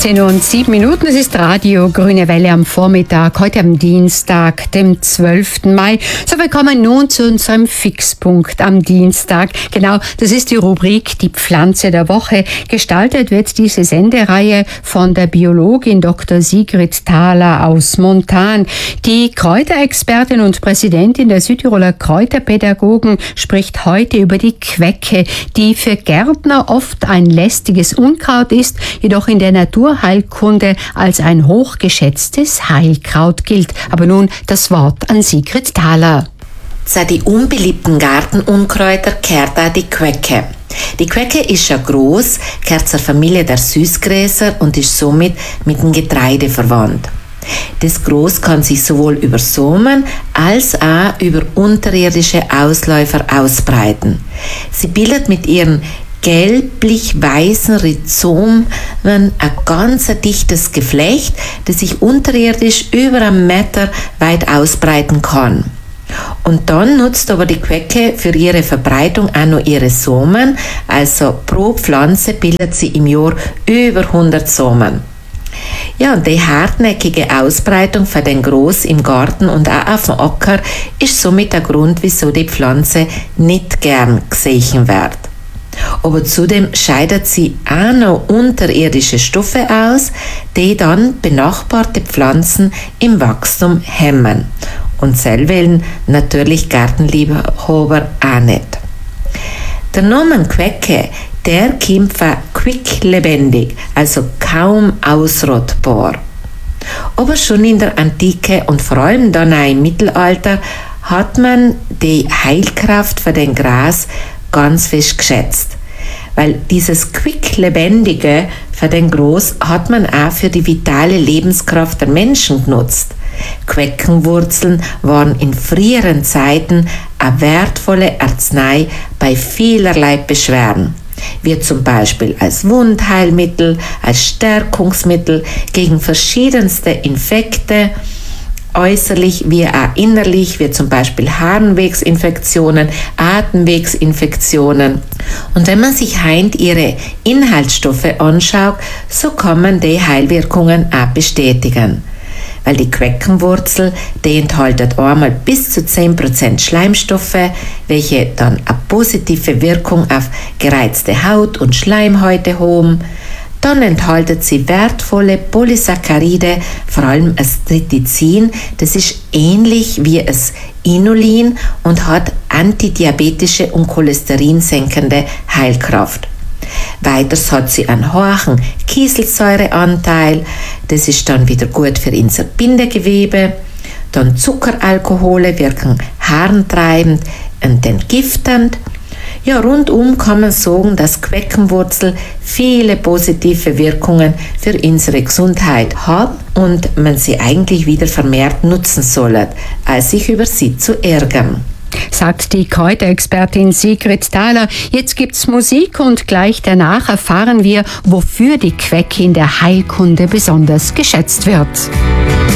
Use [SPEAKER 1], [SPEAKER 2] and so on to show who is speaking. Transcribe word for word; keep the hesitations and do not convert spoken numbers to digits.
[SPEAKER 1] sechzehn und sieben Minuten. Es ist Radio Grüne Welle am Vormittag, heute am Dienstag, dem zwölften Mai. So, wir kommen nun zu unserem Fixpunkt am Dienstag. Genau, das ist die Rubrik Die Pflanze der Woche. Gestaltet wird diese Sendereihe von der Biologin Doktor Sigrid Thaler aus Montan. Die Kräuterexpertin und Präsidentin der Südtiroler Kräuterpädagogen spricht heute über die Quecke, die für Gärtner oft ein lästiges Unkraut ist, jedoch in der Naturheilkunde als ein hochgeschätztes Heilkraut gilt. Aber nun das Wort an Sigrid Thaler.
[SPEAKER 2] Zu den unbeliebten Gartenunkräuter gehört auch die Quecke. Die Quecke ist ja gross, gehört zur Familie der Süßgräser und ist somit mit dem Getreide verwandt. Das Gros kann sich sowohl über Samen als auch über unterirdische Ausläufer ausbreiten. Sie bildet mit ihren gelblich-weißen Rhizomen ein ganz dichtes Geflecht, das sich unterirdisch über einen Meter weit ausbreiten kann. Und dann nutzt aber die Quecke für ihre Verbreitung auch noch ihre Samen, also pro Pflanze bildet sie im Jahr über hundert Samen. Ja, und die hartnäckige Ausbreitung für den Gros im Garten und auch auf dem Acker ist somit der Grund, wieso die Pflanze nicht gern gesehen wird. Aber zudem scheidet sie auch noch unterirdische Stoffe aus, die dann benachbarte Pflanzen im Wachstum hemmen. Und selber natürlich Gartenliebhaber auch nicht. Der Name Quecke, der kommt von quicklebendig, also kaum ausrottbar. Aber schon in der Antike und vor allem dann auch im Mittelalter hat man die Heilkraft für den Gras ganz fest geschätzt. Weil dieses quicklebendige für den Gros hat man auch für die vitale Lebenskraft der Menschen genutzt. Queckenwurzeln waren in früheren Zeiten eine wertvolle Arznei bei vielerlei Beschwerden, wie zum Beispiel als Wundheilmittel, als Stärkungsmittel gegen verschiedenste Infekte, äußerlich wie auch innerlich, wie zum Beispiel Harnwegsinfektionen, Atemwegsinfektionen. Und wenn man sich heint ihre Inhaltsstoffe anschaut, so kann man die Heilwirkungen auch bestätigen. Weil die Queckenwurzel, die enthält einmal bis zu zehn Prozent Schleimstoffe, welche dann eine positive Wirkung auf gereizte Haut und Schleimhäute haben. Dann enthält sie wertvolle Polysaccharide, vor allem das Tritizin, das ist ähnlich wie das Inulin und hat antidiabetische und cholesterinsenkende Heilkraft. Weiters hat sie einen hohen Kieselsäureanteil, das ist dann wieder gut für unser Bindegewebe. Dann Zuckeralkohole wirken harntreibend und entgiftend. Ja, rundum kann man sagen, dass Queckenwurzel viele positive Wirkungen für unsere Gesundheit hat und man sie eigentlich wieder vermehrt nutzen soll, als sich über sie zu ärgern.
[SPEAKER 1] Sagt die Kräuterexpertin Sigrid Thaler. Jetzt gibt's Musik und gleich danach erfahren wir, wofür die Quecke in der Heilkunde besonders geschätzt wird.